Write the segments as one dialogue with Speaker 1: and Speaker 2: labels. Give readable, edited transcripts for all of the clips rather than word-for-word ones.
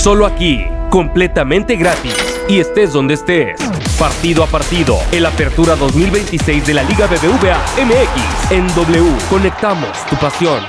Speaker 1: Solo aquí, completamente gratis. Y estés donde estés. Partido a partido, el Apertura 2026 de la Liga BBVA MX. En W, conectamos tu pasión.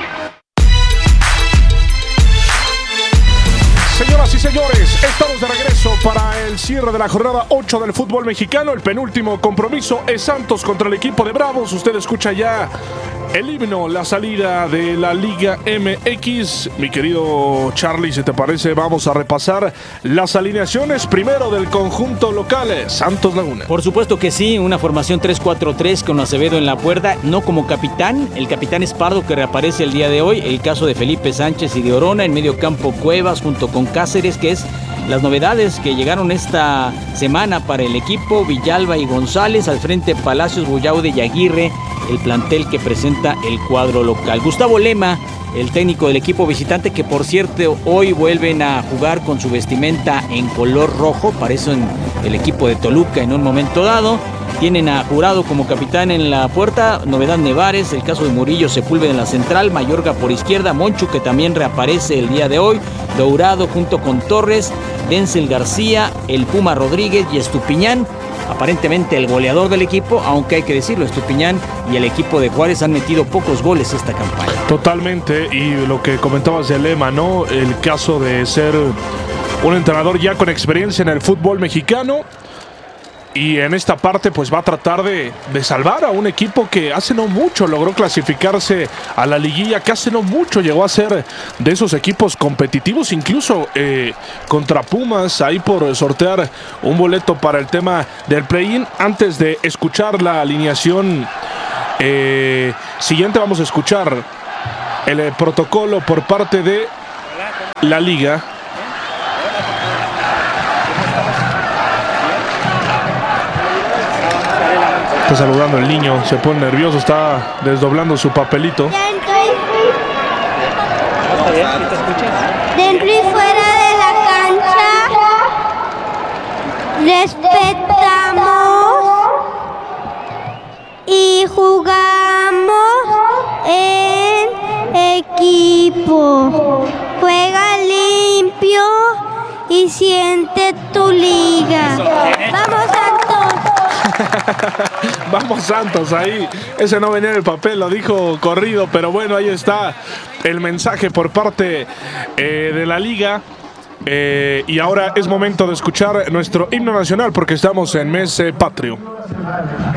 Speaker 2: Señoras y señores, estamos de regreso para el cierre de la jornada 8 del fútbol mexicano. El penúltimo compromiso es Santos contra el equipo de Bravos. Usted escucha ya el himno, la salida de la Liga MX. Mi querido Charlie, si te parece, vamos a repasar las alineaciones primero del conjunto local, Santos Laguna.
Speaker 3: Por supuesto que sí, una formación 3-4-3 con Acevedo en la puerta, no como capitán. El capitán es Pardo, que reaparece el día de hoy. El caso de Felipe Sánchez y de Orona. En medio campo Cuevas junto con Cáceres, que es las novedades que llegaron esta semana para el equipo. Villalba y González. Al frente Palacios, Bullaude y Aguirre, el plantel que presenta el cuadro local. Gustavo Lema, el técnico del equipo visitante, que por cierto hoy vuelven a jugar con su vestimenta en color rojo, parecen el equipo de Toluca en un momento dado. Tienen a Jurado como capitán en la puerta, Novedad Nevares, el caso de Murillo Sepúlveda en la central, Mayorga por izquierda, Monchu, que también reaparece el día de hoy, Dourado junto con Torres, Denzel García, el Puma Rodríguez y Estupiñán, aparentemente el goleador del equipo, aunque hay que decirlo, Estupiñán y el equipo de Juárez han metido pocos goles esta campaña.
Speaker 2: Totalmente, y lo que comentabas de Lema, ¿no? El caso de ser un entrenador ya con experiencia en el fútbol mexicano. Y en esta parte pues va a tratar de salvar a un equipo que hace no mucho logró clasificarse a la liguilla, que hace no mucho llegó a ser de esos equipos competitivos, incluso contra Pumas, ahí por sortear un boleto para el tema del play-in. Antes de escuchar la alineación siguiente, vamos a escuchar el protocolo por parte de la liga. Está saludando el niño, se pone nervioso, está desdoblando su papelito.
Speaker 4: Dentro y fuera de la cancha, respetamos y jugamos en equipo. Juega limpio y siente tu liga. ¡Vamos, Santos!
Speaker 2: Vamos Santos, ahí ese no venía en el papel, lo dijo corrido, pero bueno, ahí está el mensaje por parte de la liga. Y ahora es momento de escuchar nuestro himno nacional porque estamos en mes patrio.